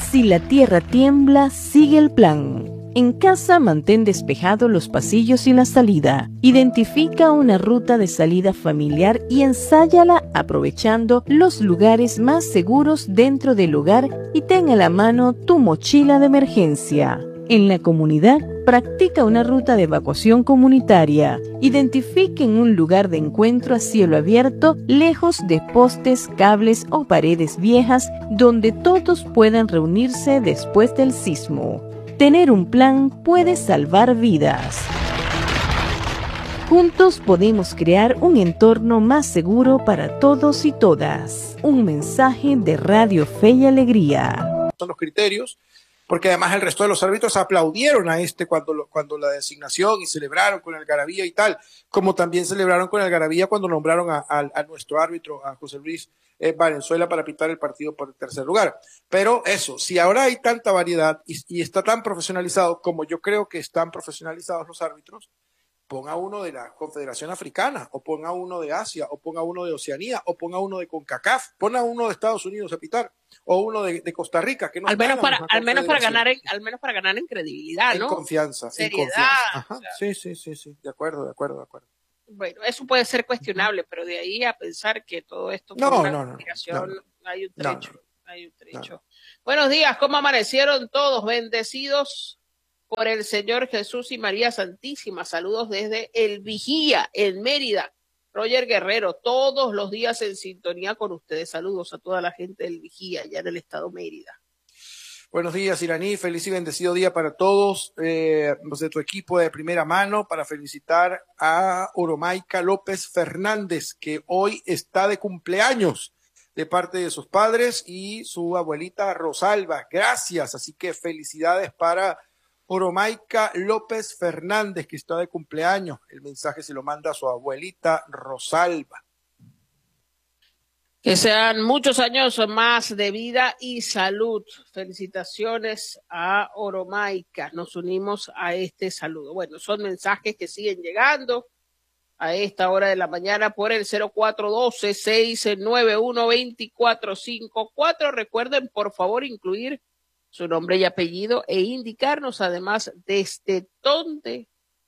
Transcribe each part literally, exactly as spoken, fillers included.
Si la tierra tiembla, sigue el plan. En casa, mantén despejados los pasillos y la salida. Identifica una ruta de salida familiar y ensáyala aprovechando los lugares más seguros dentro del hogar y ten a la mano tu mochila de emergencia. En la comunidad, practica una ruta de evacuación comunitaria. Identifiquen un lugar de encuentro a cielo abierto, lejos de postes, cables o paredes viejas, donde todos puedan reunirse después del sismo. Tener un plan puede salvar vidas. Juntos podemos crear un entorno más seguro para todos y todas. Un mensaje de Radio Fe y Alegría. Son los criterios, porque además el resto de los árbitros aplaudieron a este cuando, lo, cuando la designación y celebraron con algarabía y tal, como también celebraron con algarabía cuando nombraron a, a, a nuestro árbitro, a José Luis eh, Valenzuela, para pitar el partido por el tercer lugar. Pero eso, si ahora hay tanta variedad y, y está tan profesionalizado como yo creo que están profesionalizados los árbitros, ponga uno de la Confederación Africana, o ponga uno de Asia, o ponga uno de Oceanía, o ponga uno de CONCACAF, ponga uno de Estados Unidos a pitar, o uno de, de Costa Rica, que no al menos para al menos para ganar en, al menos para ganar en credibilidad, ¿no? En confianza, seriedad, en confianza. Ajá, o sea, sí, sí, sí, sí, de acuerdo, de acuerdo, de acuerdo. Bueno, eso puede ser cuestionable, pero de ahí a pensar que todo esto no, fue una no, no, conspiración, no, no. hay un trecho, no, no. hay un trecho. No. Buenos días, ¿cómo amanecieron todos? Bendecidos por el Señor Jesús y María Santísima. Saludos desde El Vigía, en Mérida. Roger Guerrero, todos los días en sintonía con ustedes. Saludos a toda la gente del Vigía, allá en el estado Mérida. Buenos días, Iraní. Feliz y bendecido día para todos eh, los de tu equipo de primera mano, para felicitar a Oromaica López Fernández, que hoy está de cumpleaños de parte de sus padres y su abuelita Rosalba. Gracias. Así que felicidades para Oromaica López Fernández, que está de cumpleaños. El mensaje se lo manda a su abuelita Rosalba. Que sean muchos años más de vida y salud. Felicitaciones a Oromaica. Nos unimos a este saludo. Bueno, son mensajes que siguen llegando a esta hora de la mañana por el cero cuatro uno dos, seis nueve uno, dos cuatro cinco cuatro. Recuerden, por favor, incluir su nombre y apellido e indicarnos además desde dónde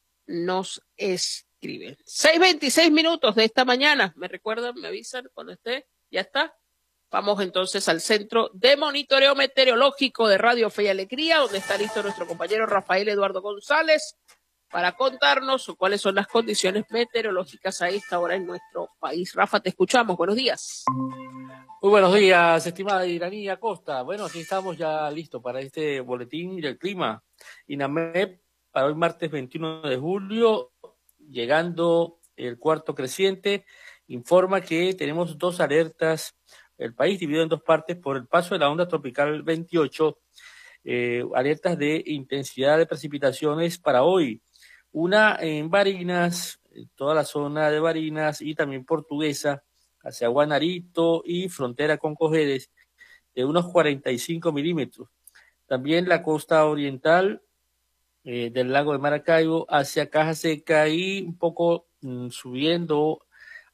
nos escriben. seis veintiséis minutos de esta mañana. ¿Me recuerdan? ¿Me avisan cuando esté? ¿Ya está? Vamos entonces al Centro de Monitoreo Meteorológico de Radio Fe y Alegría, donde está listo nuestro compañero Rafael Eduardo González para contarnos cuáles son las condiciones meteorológicas a esta hora en nuestro país. Rafa, te escuchamos. Buenos días. Muy buenos días, estimada Iraní Acosta. Bueno, aquí estamos ya listos para este boletín del clima. INAMED para hoy martes veintiuno de julio, llegando el cuarto creciente, informa que tenemos dos alertas, el país dividido en dos partes por el paso de la onda tropical veintiocho, eh, alertas de intensidad de precipitaciones para hoy. Una en Barinas, en toda la zona de Barinas y también Portuguesa, hacia Guanarito y frontera con Cojedes, de unos cuarenta y cinco milímetros. También la costa oriental eh, del lago de Maracaibo hacia Caja Seca y un poco mm, subiendo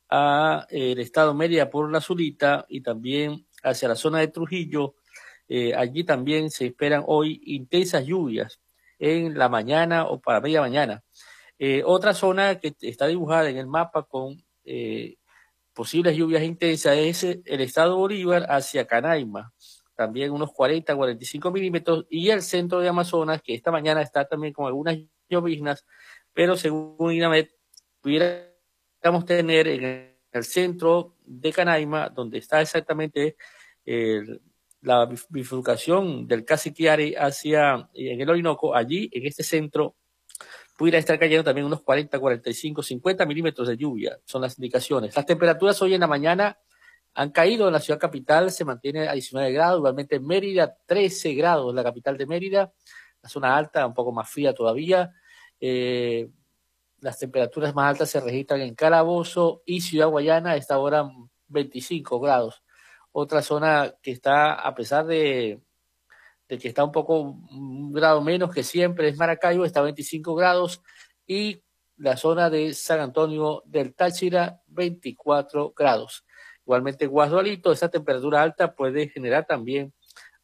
a eh, el estado Mérida por la Zulita y también hacia la zona de Trujillo. Eh, allí también se esperan hoy intensas lluvias en la mañana o para media mañana. Eh, otra zona que está dibujada en el mapa con eh, posibles lluvias intensas es el estado Bolívar hacia Canaima, también unos cuarenta a cuarenta y cinco milímetros, y el centro de Amazonas, que esta mañana está también con algunas lloviznas, pero según INAMED pudiéramos tener en el centro de Canaima, donde está exactamente eh, la bifurcación del Cassiquiare hacia en el Orinoco, allí en este centro pudiera estar cayendo también unos cuarenta, cuarenta y cinco, cincuenta milímetros de lluvia, son las indicaciones. Las temperaturas hoy en la mañana han caído en la ciudad capital, se mantiene a diecinueve grados, igualmente en Mérida, trece grados, la capital de Mérida, la zona alta, un poco más fría todavía. Eh, las temperaturas más altas se registran en Calabozo y Ciudad Guayana, a esta hora veinticinco grados. Otra zona que está, a pesar de... de que está un poco un grado menos que siempre es Maracaibo, está a veinticinco grados, y la zona de San Antonio del Táchira, veinticuatro grados. Igualmente Guasdualito, esa temperatura alta puede generar también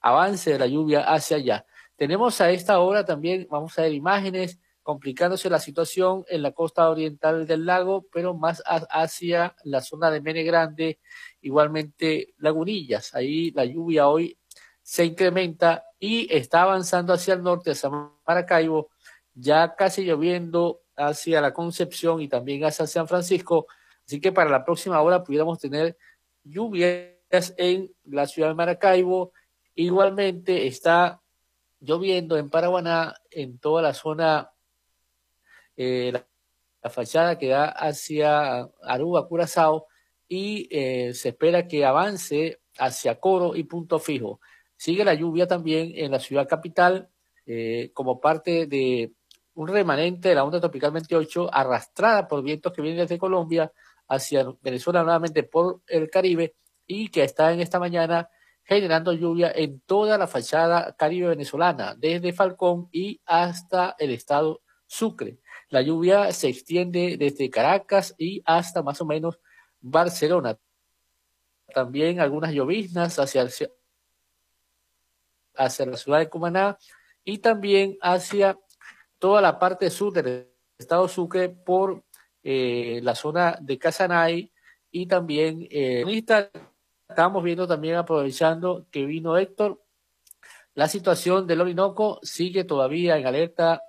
avance de la lluvia hacia allá. Tenemos a esta hora también, vamos a ver imágenes, complicándose la situación en la costa oriental del lago, pero más hacia la zona de Mene Grande, igualmente Lagunillas. Ahí la lluvia hoy se incrementa y está avanzando hacia el norte, hacia Maracaibo, ya casi lloviendo hacia la Concepción y también hacia San Francisco. Así que para la próxima hora pudiéramos tener lluvias en la ciudad de Maracaibo. Igualmente está lloviendo en Paraguaná, en toda la zona, eh, la, la fachada que da hacia Aruba, Curazao, y eh, se espera que avance hacia Coro y Punto Fijo. Sigue la lluvia también en la ciudad capital, eh, como parte de un remanente de la onda tropical veintiocho, arrastrada por vientos que vienen desde Colombia hacia Venezuela, nuevamente por el Caribe, y que está en esta mañana generando lluvia en toda la fachada caribe venezolana, desde Falcón y hasta el estado Sucre. La lluvia se extiende desde Caracas y hasta más o menos Barcelona. También algunas lloviznas hacia, hacia la ciudad de Cumaná y también hacia toda la parte sur del estado Sucre por eh, la zona de Casanay y también eh, estamos viendo también, aprovechando que vino Héctor, la situación del Orinoco sigue todavía en alerta